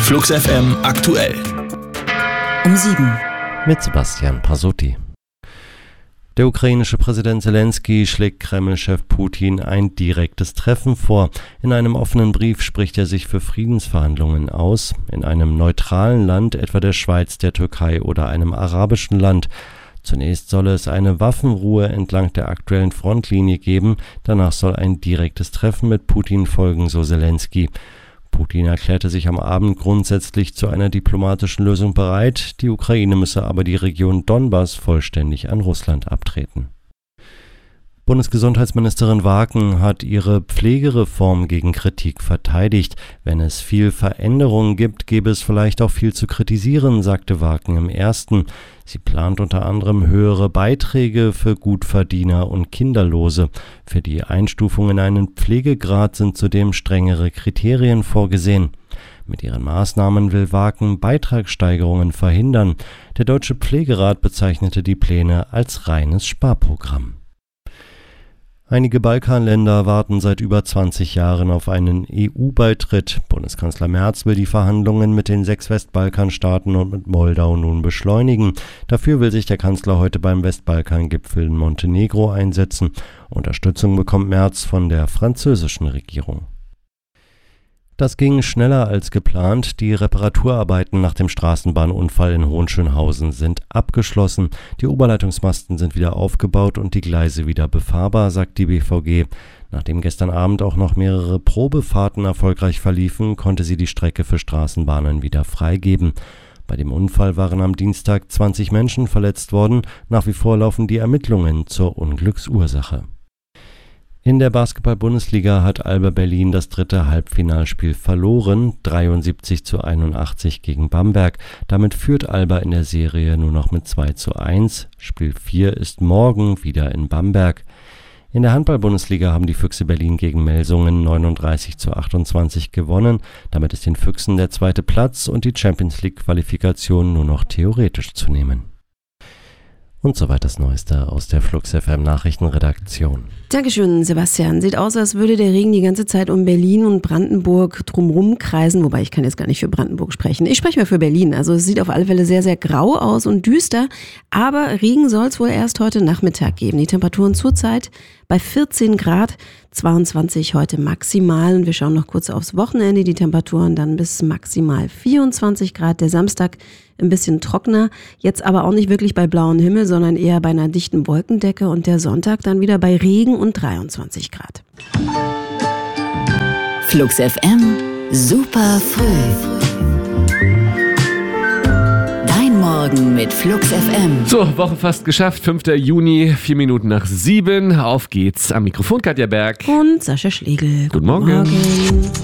Flux FM aktuell. Um 7. Mit Sebastian Pasotti. Der ukrainische Präsident Zelensky schlägt Kreml-Chef Putin ein direktes Treffen vor. In einem offenen Brief spricht er sich für Friedensverhandlungen aus, in einem neutralen Land, etwa der Schweiz, der Türkei oder einem arabischen Land. Zunächst solle es eine Waffenruhe entlang der aktuellen Frontlinie geben, danach soll ein direktes Treffen mit Putin folgen, so Zelensky. Putin erklärte sich am Abend grundsätzlich zu einer diplomatischen Lösung bereit, die Ukraine müsse aber die Region Donbass vollständig an Russland abtreten. Bundesgesundheitsministerin Waken hat ihre Pflegereform gegen Kritik verteidigt. Wenn es viel Veränderungen gibt, gäbe es vielleicht auch viel zu kritisieren, sagte Waken im Ersten. Sie plant unter anderem höhere Beiträge für Gutverdiener und Kinderlose. Für die Einstufung in einen Pflegegrad sind zudem strengere Kriterien vorgesehen. Mit ihren Maßnahmen will Waken Beitragssteigerungen verhindern. Der Deutsche Pflegerat bezeichnete die Pläne als reines Sparprogramm. Einige Balkanländer warten seit über 20 Jahren auf einen EU-Beitritt. Bundeskanzler Merz will die Verhandlungen mit den 6 Westbalkanstaaten und mit Moldau nun beschleunigen. Dafür will sich der Kanzler heute beim Westbalkan-Gipfel in Montenegro einsetzen. Unterstützung bekommt Merz von der französischen Regierung. Das ging schneller als geplant. Die Reparaturarbeiten nach dem Straßenbahnunfall in Hohenschönhausen sind abgeschlossen. Die Oberleitungsmasten sind wieder aufgebaut und die Gleise wieder befahrbar, sagt die BVG. Nachdem gestern Abend auch noch mehrere Probefahrten erfolgreich verliefen, konnte sie die Strecke für Straßenbahnen wieder freigeben. Bei dem Unfall waren am Dienstag 20 Menschen verletzt worden. Nach wie vor laufen die Ermittlungen zur Unglücksursache. In der Basketball-Bundesliga hat Alba Berlin das 3. Halbfinalspiel verloren, 73:81 gegen Bamberg. Damit führt Alba in der Serie nur noch mit 2:1. Spiel 4 ist morgen wieder in Bamberg. In der Handball-Bundesliga haben die Füchse Berlin gegen Melsungen 39:28 gewonnen. Damit ist den Füchsen der 2. Platz und die Champions-League-Qualifikation nur noch theoretisch zu nehmen. Und soweit das Neueste aus der Flux FM Nachrichtenredaktion. Dankeschön, Sebastian. Sieht aus, als würde der Regen die ganze Zeit um Berlin und Brandenburg drumherum kreisen. Wobei, ich kann jetzt gar nicht für Brandenburg sprechen. Ich spreche mal für Berlin. Also es sieht auf alle Fälle sehr, sehr grau aus und düster. Aber Regen soll es wohl erst heute Nachmittag geben. Die Temperaturen zurzeit bei 14 Grad, 22 heute maximal. Und wir schauen noch kurz aufs Wochenende. Die Temperaturen dann bis maximal 24 Grad. Der Samstag ein bisschen trockener. Jetzt aber auch nicht wirklich bei blauem Himmel, sondern eher bei einer dichten Wolkendecke. Und der Sonntag dann wieder bei Regen und 23 Grad. Flux FM, super früh. Dein Morgen mit Flux FM. So, Woche fast geschafft. 5. Juni, 4 Minuten nach 7. Auf geht's. Am Mikrofon Katja Berg. Und Sascha Schlegel. Guten Morgen.